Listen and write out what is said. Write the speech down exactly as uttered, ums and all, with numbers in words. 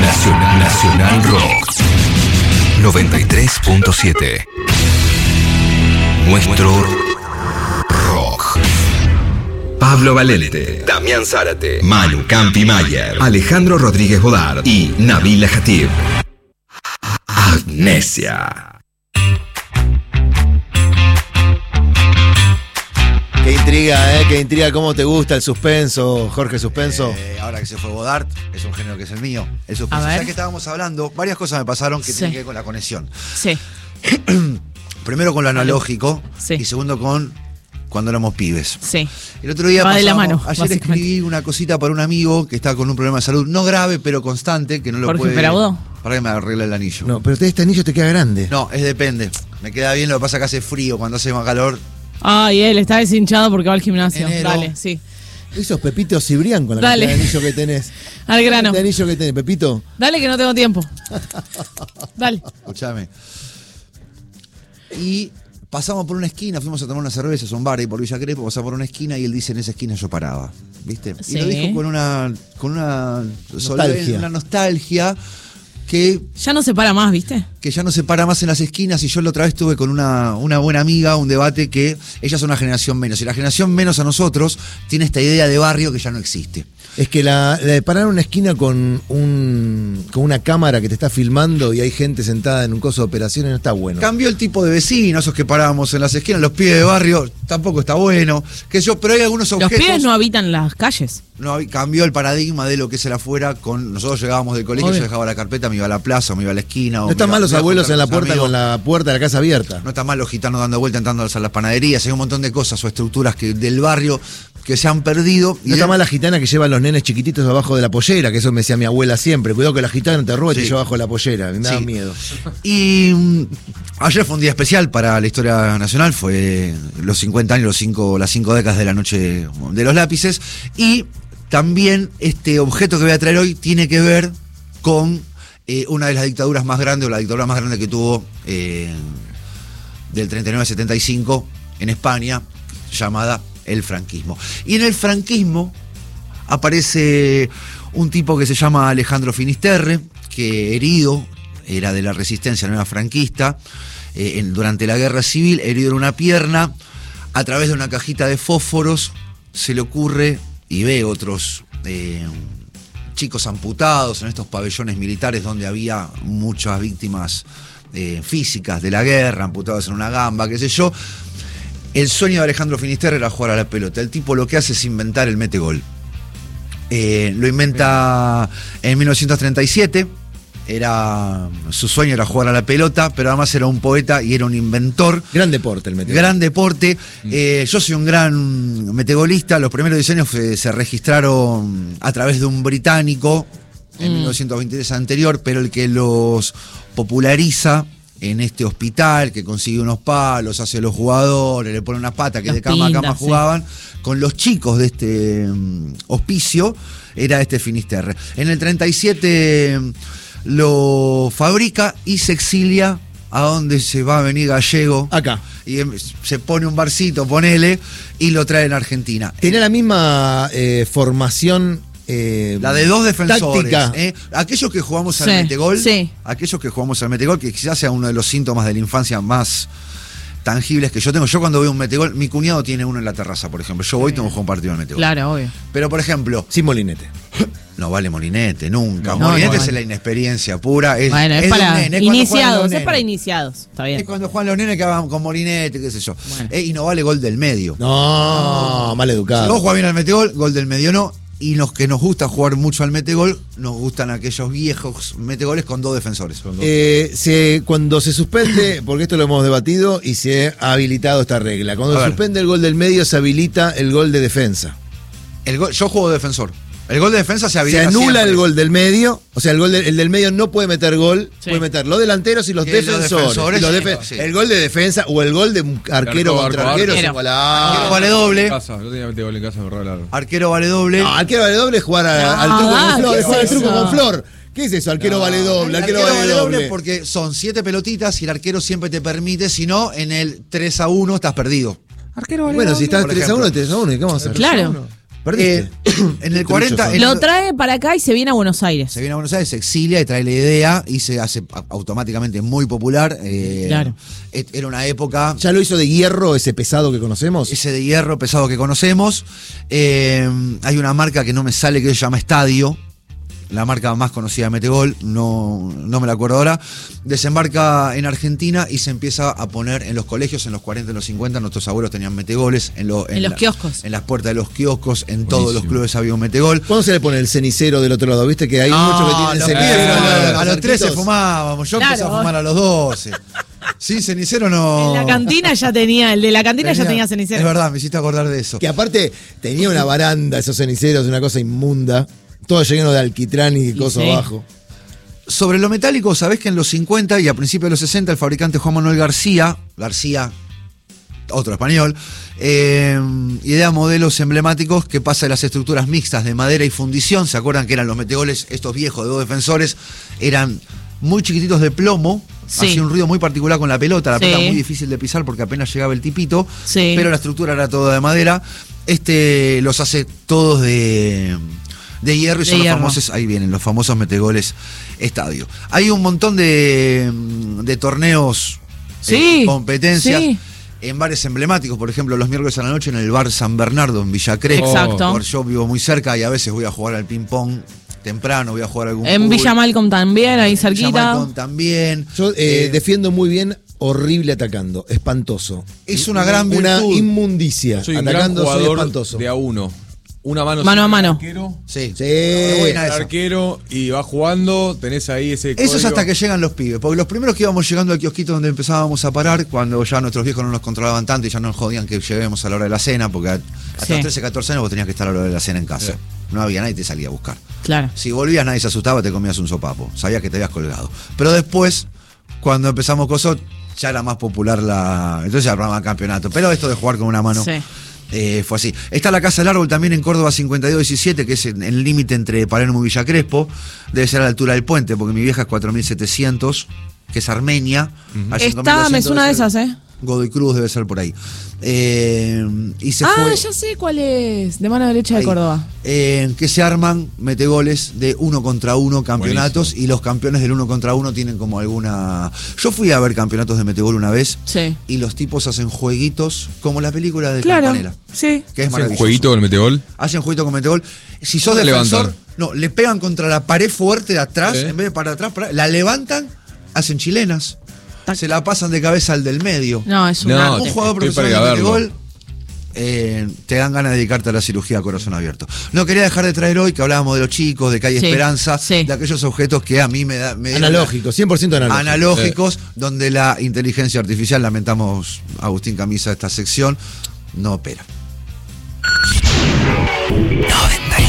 Nacional, Nacional Rock noventa y tres punto siete. Nuestro rock. Pablo Valente, Damián Zárate, Manu Campi Mayer, Alejandro Rodríguez Bodar y Nabila Jatib. Amnesia. Qué intriga, ¿eh? Qué intriga. ¿Cómo te gusta el suspenso, Jorge Suspenso? Eh, ahora que se fue Bodart, es un género que es el mío. El suspenso. Ya que estábamos hablando, varias cosas me pasaron que sí. tienen que ver con la conexión. Sí. Primero con lo analógico sí. y segundo con cuando éramos pibes. Sí. El otro día Va de la pasamos, mano, ayer escribí una cosita para un amigo que está con un problema de salud, no grave, pero constante, que no lo Jorge puede... Peraudó. Para que me arregle el anillo. No, pero este anillo te queda grande. No, es depende. Me queda bien, lo que pasa es que hace frío, cuando hace más calor... Ay, él está deshinchado porque va al gimnasio. Enero. Dale, sí. Esos Pepitos Cibrián con la Dale. cantidad de anillo que tenés. Al grano. ¿Qué anillo que tenés, Pepito? Dale que no tengo tiempo. Dale. Escuchame. Y pasamos por una esquina, fuimos a tomar una cerveza, es un bar ahí por Villa Crespo, pasamos por una esquina y él dice, en esa esquina yo paraba. ¿Viste? Sí. Y lo dijo con una, con una Nostalgia. una nostalgia que, Ya no se para más, ¿viste? que ya no se para más en las esquinas. Y yo la otra vez tuve con una, una buena amiga un debate que ella es una generación menos. Y la generación menos a nosotros tiene esta idea de barrio que ya no existe. Es que la, la de parar en una esquina con un con una cámara que te está filmando y hay gente sentada en un coso de operaciones no está bueno. Cambió el tipo de vecinos, esos que parábamos en las esquinas, los pibes de barrio, tampoco está bueno. Que yo, pero hay algunos Los objetos. pibes no habitan las calles. No, cambió el paradigma de lo que es el afuera. Con nosotros llegábamos del colegio, Obvio. yo dejaba la carpeta, me iba a la plaza, o me iba a la esquina. No están mal los abuelos en la puerta con la puerta de la casa abierta. No están mal los gitanos dando vuelta, entrando a las panaderías. Hay un montón de cosas o estructuras que del barrio que se han perdido. No está mal la gitana que lleva a los nenes chiquititos abajo de la pollera, que eso me decía mi abuela siempre. Cuidado que la gitana te roba y Sí. te lleva abajo de la pollera. Me daba Sí. miedo. Y mm, ayer fue un día especial para la historia nacional. Fue los cincuenta años, los cinco, las cinco décadas de la noche de los lápices. Y también este objeto que voy a traer hoy tiene que ver con eh, una de las dictaduras más grandes, o la dictadura más grande que tuvo eh, del treinta y nueve al setenta y cinco en España, llamada el franquismo. Y en el franquismo aparece un tipo que se llama Alejandro Finisterre, que herido, era de la resistencia, no era franquista, eh, en, durante la guerra civil, herido en una pierna, a través de una cajita de fósforos, se le ocurre, y ve otros eh, chicos amputados en estos pabellones militares donde había muchas víctimas eh, físicas de la guerra, amputados en una gamba, qué sé yo. El sueño de Alejandro Finisterre era jugar a la pelota. El tipo lo que hace es inventar el metegol. Eh, lo inventa en mil novecientos treinta y siete. Era, su sueño era jugar a la pelota, pero además era un poeta y era un inventor. Gran deporte el metegol. Gran deporte. Eh, yo soy un gran metegolista. Los primeros diseños fue, se registraron a través de un británico en mm. mil novecientos veintitrés anterior, pero el que los populariza en este hospital, que consigue unos palos, hace a los jugadores, le pone unas patas que Los de cama pinta, a cama sí. jugaban, con los chicos de este um, hospicio, era este Finisterre. En el treinta y siete um, lo fabrica y se exilia a donde se va a venir Gallego. Acá. Y em, se pone un barcito, ponele, y lo trae en Argentina. Tenía la misma eh, formación. Eh, La de dos defensores. táctica. ¿eh? Aquellos que jugamos al Sí, metegol, sí. aquellos que jugamos al metegol, que quizás sea uno de los síntomas de la infancia más tangibles que yo tengo. Yo cuando veo un metegol, mi cuñado tiene uno en la terraza, por ejemplo. Yo voy y tengo que jugar un partido al metegol. Claro, obvio. Pero, por ejemplo, Sin molinete. no vale molinete, nunca. No, molinete no es vale. la inexperiencia pura. Es, Bueno, es, es de un para nene, es cuando juegan los iniciados, es nenes. para iniciados. Está bien. Es cuando juegan los nenes que van con molinete, qué sé yo. Bueno. Eh, y no vale gol del medio. No, mal Si educado. vos jugás bien al metegol, gol del medio no. Y los que nos gusta jugar mucho al metegol, nos gustan aquellos viejos metegoles con dos defensores. Con dos. Eh, se, cuando se suspende, porque esto lo hemos debatido y se ha habilitado esta regla, cuando A se ver. suspende el gol del medio se habilita el gol de defensa. El gol- yo juego de defensor. El gol de defensa se Se habilita anula siempre. el gol del medio, o sea, el gol de- el del medio no puede meter gol, Sí. puede meter los delanteros y los Y los defensores. defensores, Y los sí, defe- sí. El gol de defensa o el gol de un arquero Arco, contra arco, arquero es arquero. igualado. Arquero vale doble. Casa, yo tenía gol en casa, me robaron largo. Arquero vale doble. No, arquero vale doble es jugar a- No, al truco ah, con Flor, ¿qué es jugar al es truco eso? con Flor. ¿Qué es eso? Arquero No. vale doble, arquero, Arquero vale doble. porque son siete pelotitas y el arquero siempre te permite, si no, en el tres a uno estás perdido. Arquero Bueno, si estás por tres a ejemplo. uno, tres a uno, ¿y qué vamos a hacer? Claro. Perdiste. Eh, en el cuarenta... en Lo el- trae para acá y se viene a Buenos Aires. Se viene a Buenos Aires, se exilia y trae la idea y se hace a- automáticamente muy popular. eh, Claro. et- Era una época... ¿Ya lo hizo de hierro ese pesado que conocemos? Ese de hierro pesado que conocemos. Eh, hay una marca que no me sale que se llama Estadio. La marca más conocida de Metegol, no, no me la acuerdo ahora. Desembarca en Argentina y se empieza a poner en los colegios, en los cuarenta, en los cincuenta. Nuestros abuelos tenían Metegoles. En, lo- En los la- kioscos. En las puertas de los kioscos, en todos los Buenísimo. clubes había un Metegol. ¿Cuándo se le pone el cenicero del otro lado? ¿Viste que hay No, muchos que tienen los cenicero? pibes, en a los trece arquitos? fumábamos. Yo empecé Claro. a fumar a los doce. Sin cenicero no. En la cantina ya tenía, el de la cantina ya tenía cenicero. Es verdad, me hiciste acordar de eso. Que aparte tenía una baranda, esos ceniceros, una cosa inmunda. Todo lleno de alquitrán y cosas sí. abajo. Sobre lo metálico, sabés que en los cincuenta y a principios de los sesenta el fabricante Juan Manuel García, García, otro español, eh, idea modelos emblemáticos que pasa de las estructuras mixtas de madera y fundición. ¿Se acuerdan que eran los metegoles, estos viejos de dos defensores? Eran muy chiquititos de plomo, Sí. hacía un ruido muy particular con la pelota, la Sí. pelota muy difícil de pisar porque apenas llegaba el tipito, Sí. pero la estructura era toda de madera. Este los hace todos de... De hierro y De son los hierro. famosos, ahí vienen, los famosos Metegoles Estadio. Hay un montón de, de torneos, Sí, eh, competencias, sí. en bares emblemáticos, por ejemplo, los miércoles a la noche en el bar San Bernardo, en Villa Crespo. Exacto. Por- Yo vivo muy cerca y a veces voy a jugar al ping-pong temprano, voy a jugar algún En fútbol. Villa Malcolm también, ahí Villa cerquita. Malcolm también. Yo eh, Eh, defiendo muy bien horrible atacando, espantoso. Es una gran Una virtud. inmundicia. Soy un gran Atacando soy jugador espantoso. de a uno. Una mano Mano a siempre mano. al arquero, Sí. Sí. Es buena el esa. arquero y va jugando, tenés ahí ese Eso es código. hasta que llegan los pibes, porque los primeros que íbamos llegando al kiosquito donde empezábamos a parar, cuando ya nuestros viejos no nos controlaban tanto y ya nos jodían que lleguemos a la hora de la cena, porque a- hasta Sí. los trece, catorce años vos tenías que estar a la hora de la cena en casa. Sí. No había nadie que te salía a buscar. Claro. Si volvías nadie se asustaba, te comías un sopapo, sabías que te habías colgado. Pero después, cuando empezamos con eso, ya era más popular la... Entonces ya armaba campeonato. Pero esto de jugar con una mano... Sí. Eh, fue así. Está la Casa del Árbol también en Córdoba cincuenta y dos diecisiete, que es en el límite entre Palermo y Villa Crespo. Debe ser a la altura del puente, porque mi vieja es cuatro mil setecientos, que es Armenia. Hay cinco mil Está, me doscientos, suena de debe ser esas, ¿eh? Godoy Cruz debe ser por ahí. Eh, y se Ah, fue. ya sé cuál es. De mano derecha de Ahí. Córdoba. Eh, que se arman metegoles de uno contra uno campeonatos. Buenísimo. Y los campeones del uno contra uno tienen como alguna... Yo fui a ver campeonatos de metegol una vez Sí. y los tipos hacen jueguitos como la película de Claro. Campanella, Sí. que es ¿Hacen maravilloso. jueguito del metegol? Hacen jueguito con metegol. Si sos ¿Cómo la defensor, levantan? no, le pegan contra la pared fuerte de atrás, ¿Eh? en vez de para atrás, para- la levantan, hacen chilenas. Tac. Se la pasan de cabeza al del medio. No, es un No, arte. Un jugador Estoy para profesional ir a de verlo. metegol, eh, te dan ganas de dedicarte a la cirugía a corazón abierto. No quería dejar de traer hoy que hablábamos de los chicos, de que hay Sí, esperanza, sí. de aquellos objetos que a mí me da... Me dieron Analógico, cien por ciento la- analógico. analógicos, donde la inteligencia artificial, lamentamos Agustín Camisa esta sección, no opera. noventa y